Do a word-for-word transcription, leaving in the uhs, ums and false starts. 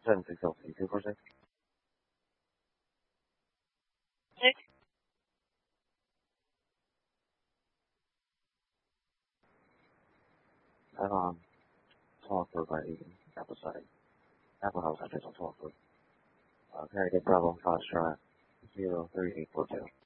seven six L C two four six. Six. I'm on twelve foot by eight, Apple side. Apple House address on twelve foot. Uh, Connecticut Bravo Foxtrot zero three eight four two.